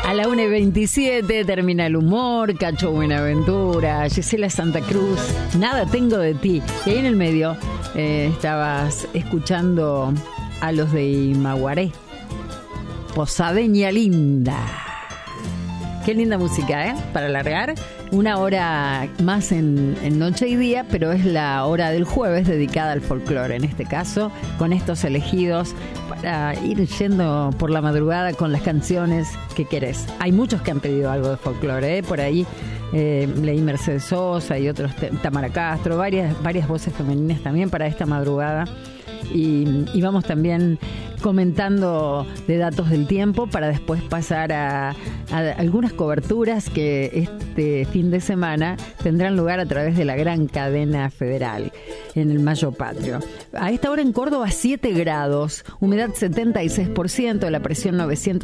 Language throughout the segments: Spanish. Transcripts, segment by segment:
A la 1:27 termina el humor, Cacho Buenaventura, Gisela Santa Cruz, Nada tengo de ti. Y ahí en el medio estabas escuchando a los de Imaguaré, Posadeña Linda. Qué linda música, ¿eh? Para alargar. Una hora más en Noche y Día, pero es la hora del jueves dedicada al folclore. En este caso, con estos elegidos para ir yendo por la madrugada con las canciones que querés. Hay muchos que han pedido algo de folclore, ¿eh? Por ahí leí Mercedes Sosa y otros, Tamara Castro, varias voces femeninas también para esta madrugada. Y vamos también comentando de datos del tiempo para después pasar a algunas coberturas que este fin de semana tendrán lugar a través de la gran cadena federal en el Mayo Patrio. A esta hora en Córdoba 7 grados, humedad 76%, la presión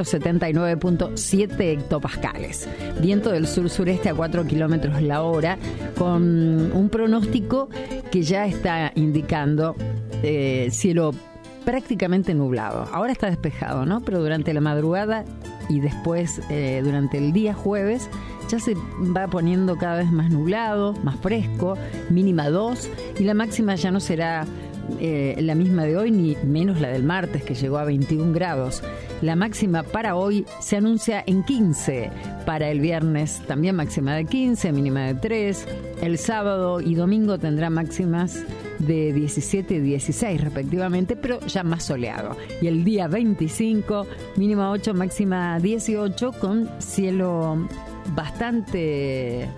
979.7 hectopascales, viento del sur-sureste a 4 kilómetros la hora, con un pronóstico que ya está indicando cielo prácticamente nublado. Ahora está despejado, ¿no? Pero durante la madrugada y después durante el día jueves ya se va poniendo cada vez más nublado, más fresco, mínima 2, y la máxima ya no será la misma de hoy, ni menos la del martes, que llegó a 21 grados. La máxima para hoy se anuncia en 15, para el viernes también máxima de 15, mínima de 3, el sábado y domingo tendrá máximas de 17 y 16 respectivamente, pero ya más soleado. Y el día 25, mínima 8, máxima 18, con cielo bastante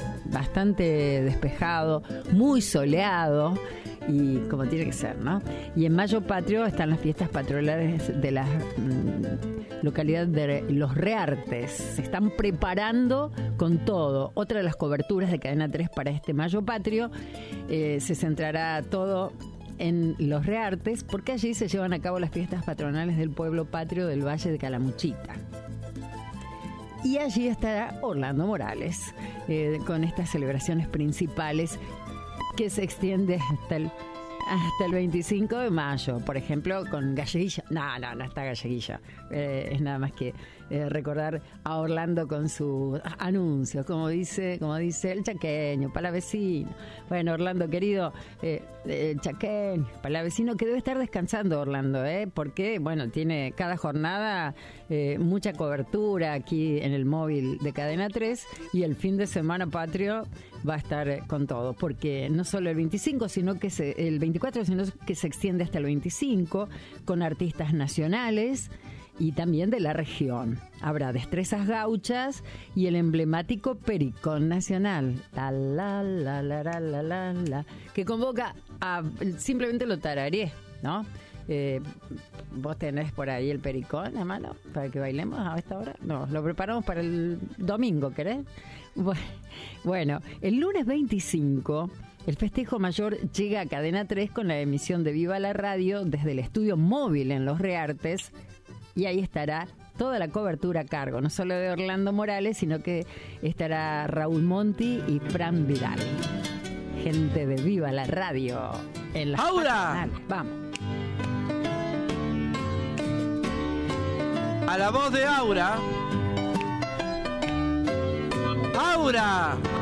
despejado, muy soleado, y como tiene que ser, ¿no? Y en Mayo Patrio están las fiestas patronales de la localidad de Los Reartes. Se están preparando con todo. Otra de las coberturas de Cadena 3 para este Mayo Patrio, se centrará todo en Los Reartes, porque allí se llevan a cabo las fiestas patronales del pueblo patrio del Valle de Calamuchita. Y allí estará Orlando Morales con estas celebraciones principales que se extiende hasta el 25 de mayo, por ejemplo, con Galleguilla. No está Galleguilla. Es nada más que recordar a Orlando con sus anuncios, como dice el chaqueño, palavecino. Bueno, Orlando querido, el chaqueño, palavecino, que debe estar descansando Orlando, porque, bueno, tiene cada jornada mucha cobertura aquí en el móvil de Cadena 3, y el fin de semana patrio va a estar con todo, porque no solo el 25, sino que el 24, sino que se extiende hasta el 25, con artistas nacionales y también de la región. Habrá destrezas gauchas y el emblemático Pericón Nacional, la, que convoca a, simplemente lo tarareé, ¿no? ¿Vos tenés por ahí el pericón a mano para que bailemos a esta hora? No, lo preparamos para el domingo, ¿querés? Bueno, el lunes 25 el festejo mayor llega a Cadena 3 con la emisión de Viva la Radio desde el estudio móvil en Los Reartes, y ahí estará toda la cobertura a cargo, no solo de Orlando Morales, sino que estará Raúl Monti y Fran Vidal. Gente de Viva la Radio en la ¡Aura! Vamos. A la voz de Aura. ¡Aura!